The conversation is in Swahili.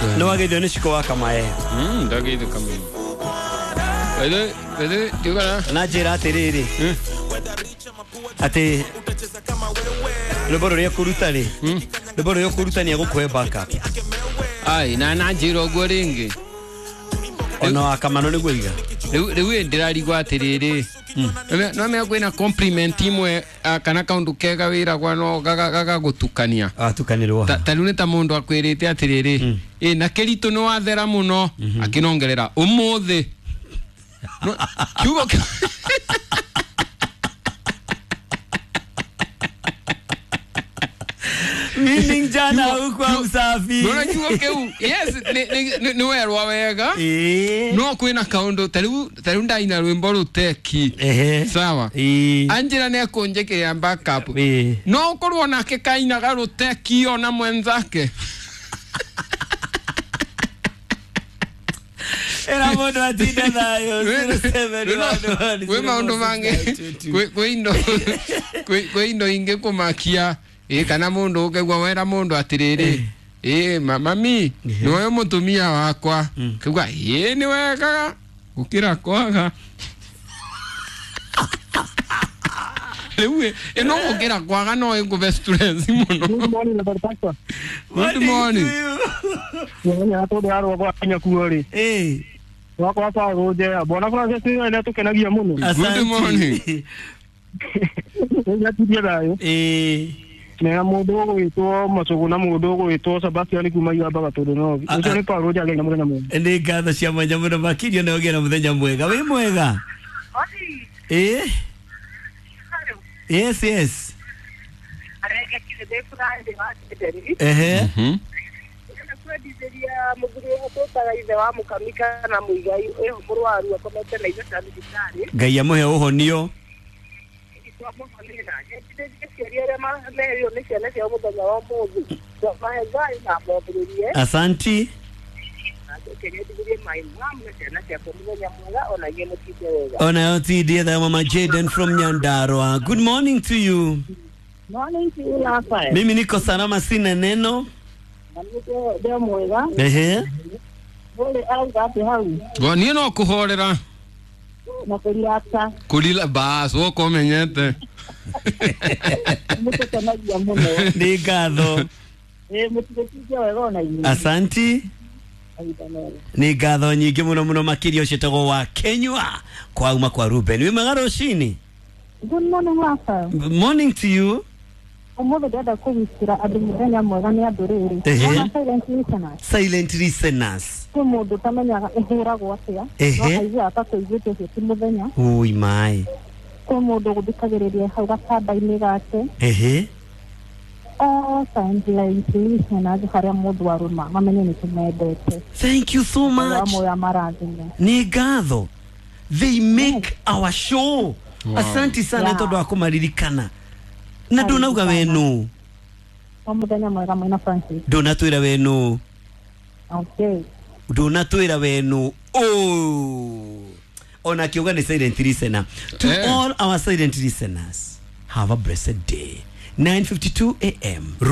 No wage ni shiko waka mae. Ndagide kama. Bede tigana. Na jira terere. Ate Leboro ya kurutani. Leboro ya kurutani agukwe backup. Ai na jiro goringi. Ono akamano ni gwiga. Lewe ndirari gwatiriri. No me kwina compliment imwe kana kaundu kega wira gwano gaga gutukania. Tukanirwa. Tarune ta mundu akwirite atiriri. Na kerito no wathera muno akinongerera umuthi. Kiugo Meaning jana huko usafi. Nona kiugo keu. Yes, ni werwa wega. No kwina kaundu tariu ndaina rwimbo ruteki. Sawa. Anjira ne akonjeke ya backup. No ukorwo nake kaina garuteki ona mwenzake. Era mono atina dayo. We maundu mange. Kwindo inge kumakia. Kana mundu ukegwa wera mundu atiriri. Mami, niwe mutumia wakwa. Kugwa ni wega ukira kwaga. Lewe, no ukira kwaga no ekuve stress muno. Good morning, Nabartaka. Good morning. Ya todo aro kwa kanya kuori. Wako hapa roje. Bona Francis ni tukenagia muno. Good morning. Ya tudia dayo. Nera mudogo ito masuguna mudogo ito Sebastian kuma yaba gatodo no. Ujo ni paro ja gena mwana mu. Ndi gatho cia manyamuno makirio ne ogera muthenya mwega. Wi mwega? Yes. Areke kide Friday wa wa mukamika na muigai murwaru akomete na izo sanitari. Ngai amuhe uhonio. Asanti. Ona yoti dear Mama Jaden from Nyandarua. Good morning to you. Morning to you, Rafael. Mimi niko salama sina neno. Ndio mwega. Ole au gapi hau. Goni no kuhorera. Na kulilata. Kulila bas wo komenyete. Muko tanagia muno. Ndi gatho. Mutikije wegona ini. Asanti. Ni gatho nyingi muno makirio citagwo wa Kenya kwa uma kwa Ruben. Wi magaro cini. Good morning, Rafael. Morning to you. Omudo dada kubisira adumuganya mwega ni adorere. Silent listeners. Kumudu tamenya ehera gwatia. Aiza atakoigete kimudenya. Ui mai. Kumudu gudikagereria hau gatanda-ini gake. Silent listeners haria mudu waruma mamenye ni tumendete. Thank you so much. Ni gatho. They make our show. Asanti sana todo akumaririkana. Na donauga wenu. Omudenya mwega mwina Francis. Donatwira wenu. Okay. Donatwira wenu. Ona kiuga ni silent listener. To all our silent listeners, have a blessed day. 9:52 a.m.